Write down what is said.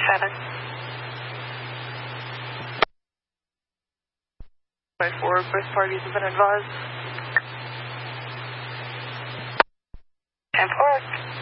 7. Right forward, both parties have been advised. 10 forward.